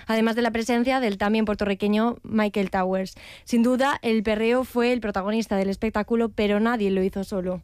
además de la presencia del también puertorriqueño Michael Towers. Sin duda, el perreo fue el protagonista del espectáculo, pero nadie lo hizo solo.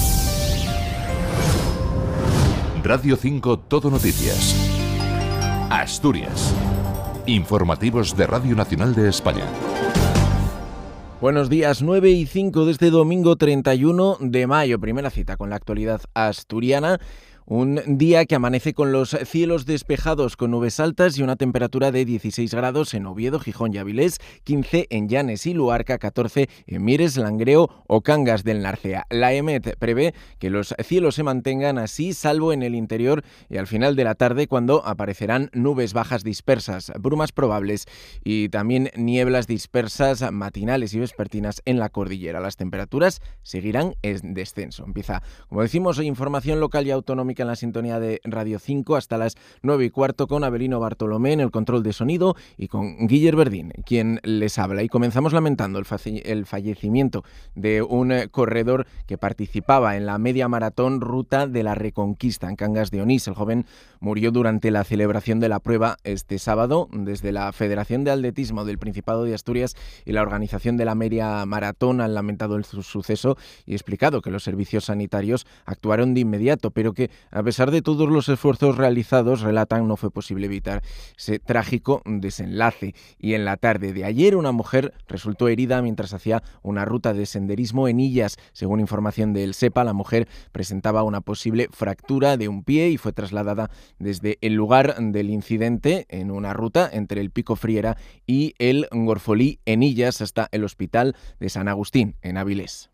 Radio 5 Todo Noticias. Asturias. Informativos de Radio Nacional de España. Buenos días, 9:05 de este domingo 31 de mayo. Primera cita con la actualidad asturiana. Un día que amanece con los cielos despejados con nubes altas y una temperatura de 16 grados en Oviedo, Gijón y Avilés, 15 en Llanes y Luarca, 14 en Mieres, Langreo o Cangas del Narcea. La EMET prevé que los cielos se mantengan así, salvo en el interior y al final de la tarde, cuando aparecerán nubes bajas dispersas, brumas probables y también nieblas dispersas matinales y vespertinas en la cordillera. Las temperaturas seguirán en descenso. Empieza, como decimos, hoy información local y autonómica en la sintonía de Radio 5 hasta las 9:15 con Abelino Bartolomé en el control de sonido y con Guiller Verdín, quien les habla. Y comenzamos lamentando el fallecimiento de un corredor que participaba en la media maratón Ruta de la Reconquista en Cangas de Onís. El joven murió durante la celebración de la prueba este sábado. Desde la Federación de Atletismo del Principado de Asturias y la organización de la media maratón han lamentado el suceso y explicado que los servicios sanitarios actuaron de inmediato, pero que a pesar de todos los esfuerzos realizados, relatan, no fue posible evitar ese trágico desenlace. Y en la tarde de ayer, una mujer resultó herida mientras hacía una ruta de senderismo en Illas. Según información del SEPA, la mujer presentaba una posible fractura de un pie y fue trasladada desde el lugar del incidente en una ruta entre el Pico Friera y el Gorfolí en Illas hasta el Hospital de San Agustín en Avilés.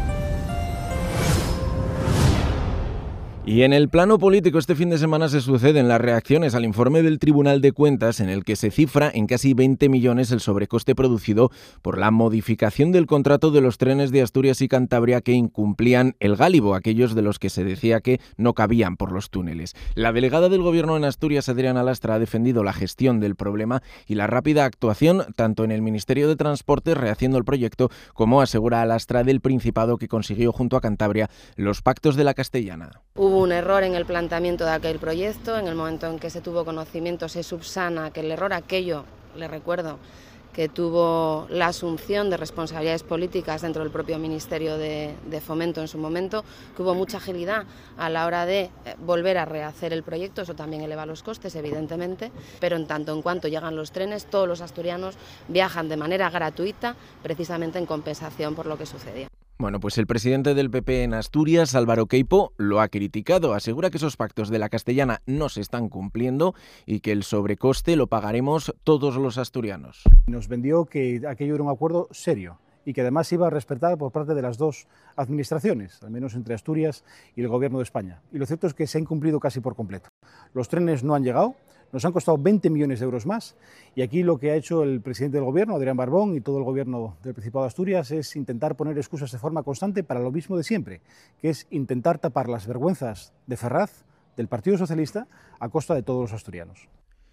Y en el plano político, este fin de semana se suceden las reacciones al informe del Tribunal de Cuentas en el que se cifra en casi 20 millones el sobrecoste producido por la modificación del contrato de los trenes de Asturias y Cantabria que incumplían el gálibo, aquellos de los que se decía que no cabían por los túneles. La delegada del Gobierno en Asturias, Adriana Lastra, ha defendido la gestión del problema y la rápida actuación tanto en el Ministerio de Transportes rehaciendo el proyecto como, asegura Lastra, del Principado, que consiguió junto a Cantabria los pactos de la Castellana. Hubo un error en el planteamiento de aquel proyecto. En el momento en que se tuvo conocimiento se subsana que el error aquello, le recuerdo, que tuvo la asunción de responsabilidades políticas dentro del propio Ministerio de Fomento en su momento, que hubo mucha agilidad a la hora de volver a rehacer el proyecto. Eso también eleva los costes, evidentemente, pero en tanto en cuanto llegan los trenes, todos los asturianos viajan de manera gratuita, precisamente en compensación por lo que sucedía. Bueno, pues el presidente del PP en Asturias, Álvaro Queipo, lo ha criticado. Asegura que esos pactos de la Castellana no se están cumpliendo y que el sobrecoste lo pagaremos todos los asturianos. Nos vendió que aquello era un acuerdo serio y que además iba a respetar por parte de las dos administraciones, al menos entre Asturias y el Gobierno de España. Y lo cierto es que se ha incumplido casi por completo. Los trenes no han llegado, nos han costado 20 millones de euros más y aquí lo que ha hecho el presidente del Gobierno, Adrián Barbón, y todo el Gobierno del Principado de Asturias es intentar poner excusas de forma constante para lo mismo de siempre, que es intentar tapar las vergüenzas de Ferraz, del Partido Socialista, a costa de todos los asturianos.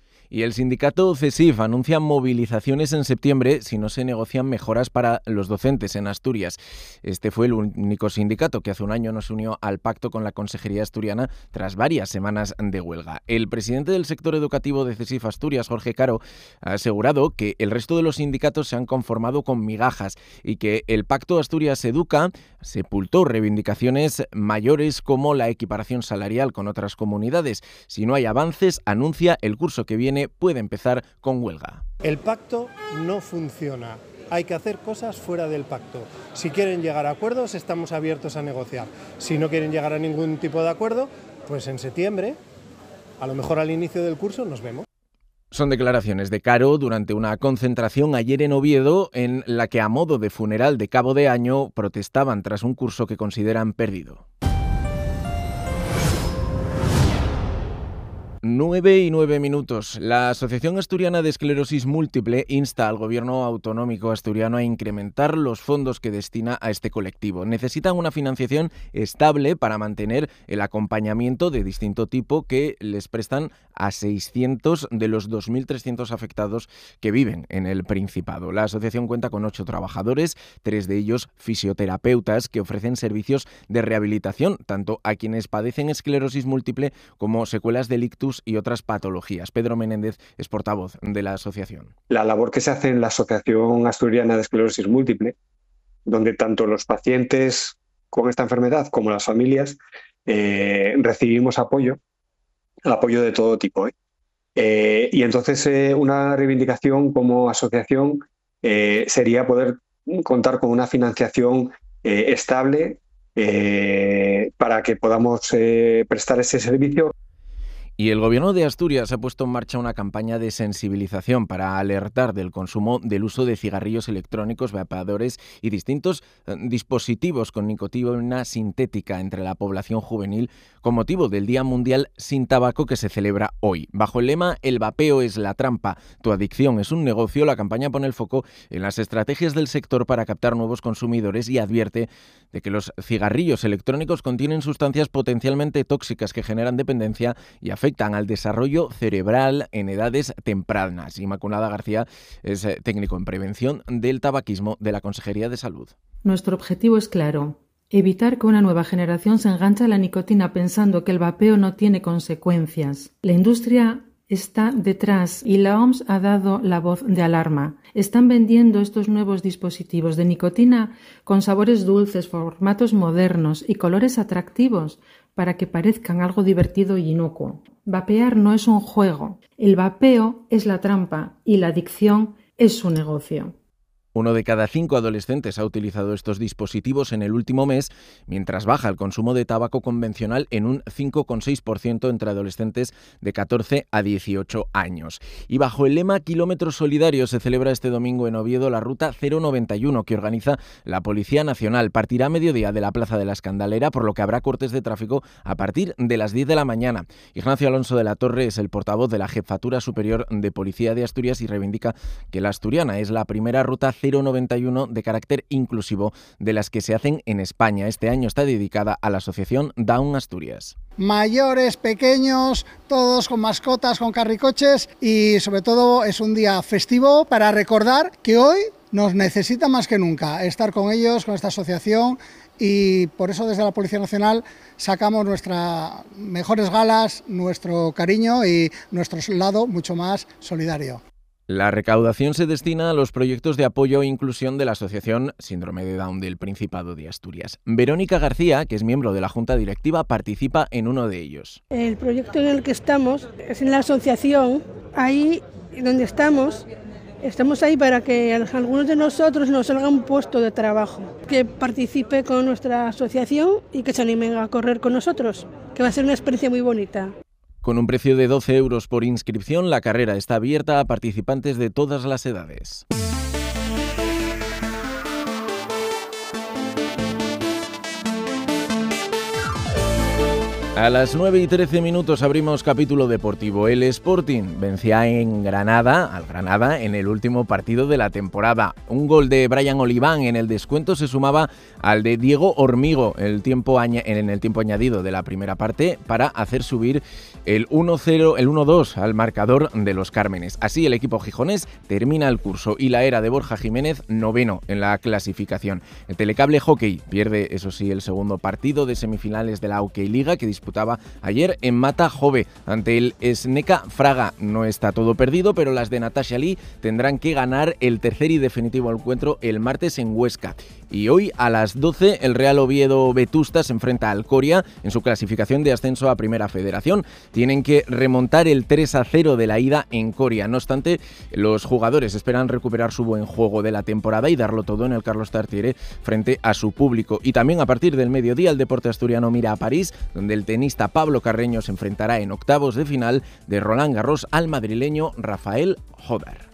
Y el sindicato CESIF anuncia movilizaciones en septiembre si no se negocian mejoras para los docentes en Asturias. Este fue el único sindicato que hace un año no se unió al pacto con la Consejería Asturiana tras varias semanas de huelga. El presidente del sector educativo de CESIF Asturias, Jorge Caro, ha asegurado que el resto de los sindicatos se han conformado con migajas y que el pacto Asturias Educa sepultó reivindicaciones mayores como la equiparación salarial con otras comunidades. Si no hay avances, anuncia, el curso que viene puede empezar con huelga. El pacto no funciona. Hay que hacer cosas fuera del pacto. Si quieren llegar a acuerdos, estamos abiertos a negociar. Si no quieren llegar a ningún tipo de acuerdo, pues en septiembre, a lo mejor al inicio del curso, nos vemos. Son declaraciones de Caro durante una concentración ayer en Oviedo en la que, a modo de funeral de cabo de año, protestaban tras un curso que consideran perdido. 9:09. La Asociación Asturiana de Esclerosis Múltiple insta al Gobierno autonómico asturiano a incrementar los fondos que destina a este colectivo. Necesitan una financiación estable para mantener el acompañamiento de distinto tipo que les prestan a 600 de los 2.300 afectados que viven en el Principado. La asociación cuenta con 8 trabajadores, 3 de ellos fisioterapeutas, que ofrecen servicios de rehabilitación tanto a quienes padecen esclerosis múltiple como secuelas del ictus ictus y otras patologías. Pedro Menéndez es portavoz de la asociación. La labor que se hace en la Asociación Asturiana de Esclerosis Múltiple, donde tanto los pacientes con esta enfermedad como las familias recibimos apoyo de todo tipo. Y entonces una reivindicación como asociación sería poder contar con una financiación estable para que podamos prestar ese servicio. Y el Gobierno de Asturias ha puesto en marcha una campaña de sensibilización para alertar del consumo del uso de cigarrillos electrónicos, vapeadores y distintos dispositivos con nicotina sintética entre la población juvenil con motivo del Día Mundial sin Tabaco que se celebra hoy. Bajo el lema "El vapeo es la trampa, tu adicción es un negocio", la campaña pone el foco en las estrategias del sector para captar nuevos consumidores y advierte de que los cigarrillos electrónicos contienen sustancias potencialmente tóxicas que generan dependencia y afectan al desarrollo cerebral en edades tempranas. Inmaculada García es técnico en prevención del tabaquismo de la Consejería de Salud. Nuestro objetivo es claro: evitar que una nueva generación se enganche a la nicotina pensando que el vapeo no tiene consecuencias. La industria está detrás y la OMS ha dado la voz de alarma. Están vendiendo estos nuevos dispositivos de nicotina con sabores dulces, formatos modernos y colores atractivos para que parezcan algo divertido y inocuo. Vapear no es un juego. El vapeo es la trampa y la adicción es su negocio. 1 de cada 5 adolescentes ha utilizado estos dispositivos en el último mes, mientras baja el consumo de tabaco convencional en un 5,6% entre adolescentes de 14 a 18 años. Y bajo el lema Kilómetro Solidario se celebra este domingo en Oviedo la Ruta 091 que organiza la Policía Nacional. Partirá a mediodía de la Plaza de la Escandalera, por lo que habrá cortes de tráfico a partir de las 10 de la mañana. Ignacio Alonso de la Torre es el portavoz de la Jefatura Superior de Policía de Asturias y reivindica que la asturiana es la primera ruta 091 de carácter inclusivo de las que se hacen en España. Este año está dedicada a la asociación Down Asturias. Mayores, pequeños, todos con mascotas, con carricoches, y sobre todo es un día festivo para recordar que hoy nos necesita más que nunca estar con ellos, con esta asociación, y por eso desde la Policía Nacional sacamos nuestras mejores galas, nuestro cariño y nuestro lado mucho más solidario. La recaudación se destina a los proyectos de apoyo e inclusión de la Asociación Síndrome de Down del Principado de Asturias. Verónica García, que es miembro de la Junta Directiva, participa en uno de ellos. El proyecto en el que estamos es en la asociación. Ahí donde estamos ahí para que algunos de nosotros nos salga un puesto de trabajo, que participe con nuestra asociación y que se animen a correr con nosotros, que va a ser una experiencia muy bonita. Con un precio de 12 euros por inscripción, la carrera está abierta a participantes de todas las edades. A las 9:13 abrimos capítulo deportivo. El Sporting vencía al Granada en el último partido de la temporada. Un gol de Brian Oliván en el descuento se sumaba al de Diego Hormigo en el tiempo añadido de la primera parte para hacer subir el 1-2 al marcador de los Cármenes. Así el equipo gijonés termina el curso y la era de Borja Jiménez noveno en la clasificación. El Telecable Hockey pierde, eso sí, el segundo partido de semifinales de la Hockey Liga que disputaba ayer en Mata Jove ante el Sneca Fraga. No está todo perdido, pero las de Natasha Lee tendrán que ganar el tercer y definitivo encuentro el martes en Huesca. Y hoy a las 12 el Real Oviedo Vetusta se enfrenta al Coria en su clasificación de ascenso a Primera Federación. Tienen que remontar el 3-0 de la ida en Coria. No obstante, los jugadores esperan recuperar su buen juego de la temporada y darlo todo en el Carlos Tartiere frente a su público. Y también a partir del mediodía el deporte asturiano mira a París, donde el tenista Pablo Carreño se enfrentará en octavos de final de Roland Garros al madrileño Rafael Jover.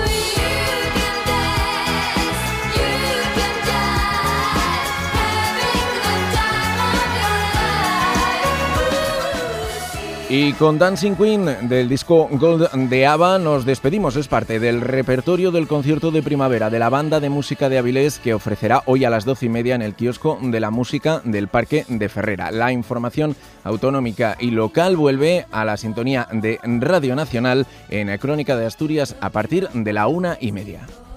Y con Dancing Queen del disco Gold de ABBA nos despedimos. Es parte del repertorio del concierto de primavera de la Banda de Música de Avilés que ofrecerá hoy a las 12:30 en el kiosco de la música del Parque de Ferrera. La información autonómica y local vuelve a la sintonía de Radio Nacional en Crónica de Asturias a partir de la 1:30.